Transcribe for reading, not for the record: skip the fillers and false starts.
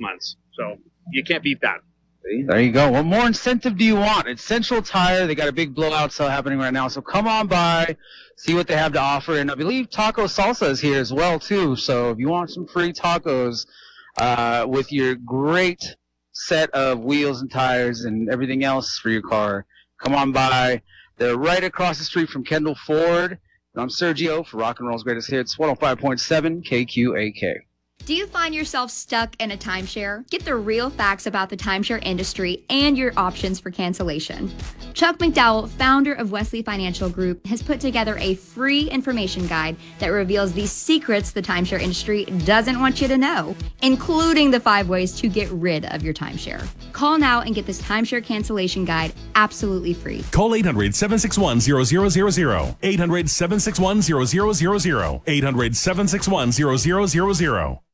months. So you can't beat that. There you go. What more incentive do you want? It's Central Tire. They got a big blowout sale happening right now. So come on by, see what they have to offer. And I believe Taco Salsa is here as well, too. So if you want some free tacos with your great set of wheels and tires and everything else for your car, come on by. They're right across the street from Kendall Ford. And I'm Sergio for Rock and Roll's Greatest Hits, 105.7 KQAK. Do you find yourself stuck in a timeshare? Get the real facts about the timeshare industry and your options for cancellation. Chuck McDowell, founder of Wesley Financial Group, has put together a free information guide that reveals the secrets the timeshare industry doesn't want you to know, including the 5 ways to get rid of your timeshare. Call now and get this timeshare cancellation guide absolutely free. Call 800-761-0000. 800-761-0000. 800-761-0000.